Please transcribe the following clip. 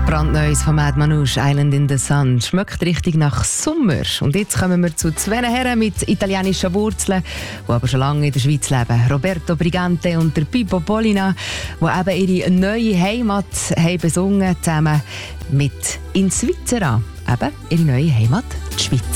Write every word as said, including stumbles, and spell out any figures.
Brandneues von Mad Manouche, Island in the Sun. Schmeckt richtig nach Sommer. Und jetzt kommen wir zu zwei Herren mit italienischen Wurzeln, die aber schon lange in der Schweiz leben. Roberto Brigante und der Pippo Polina, die eben ihre neue Heimat haben besungen, zusammen mit «In Svizzera». Eben ihre neue Heimat, die Schweiz.